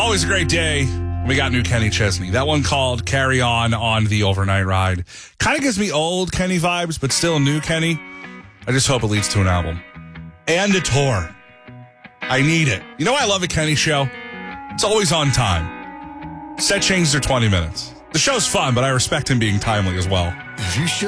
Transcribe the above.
Always a great day. We got new Kenny Chesney. That one called Carry On the Overnight Ride. Kind of gives me old Kenny vibes, but still new Kenny. I just hope it leads to an album. And a tour. I need it. You know why I love a Kenny show? It's always on time. Set changes are 20 minutes. The show's fun, but I respect him being timely as well. You should.